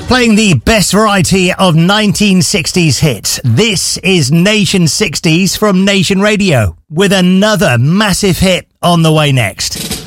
Playing the best variety of 1960s hits. This is Nation 60s from Nation Radio, with another massive hit on the way next.